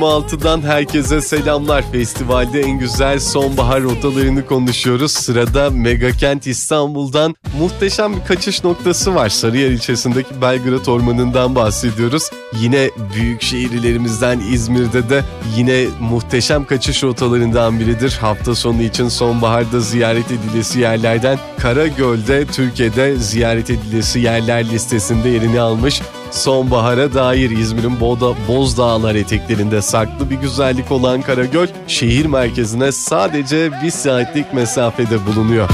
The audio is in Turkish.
6'dan herkese selamlar. Festivalde en güzel sonbahar rotalarını konuşuyoruz. Sırada Megakent İstanbul'dan muhteşem bir kaçış noktası var. Sarıyer ilçesindeki Belgrad Ormanı'ndan bahsediyoruz. Yine büyük şehirlerimizden İzmir'de de yine muhteşem kaçış rotalarından biridir. Hafta sonu için sonbaharda ziyaret edilesi yerlerden Karagöl'de Türkiye'de ziyaret edilesi yerler listesinde yerini almış. Sonbahara dair İzmir'in Bozdağlar eteklerinde saklı bir güzellik olan Karagöl, şehir merkezine sadece 1 saatlik mesafede bulunuyor.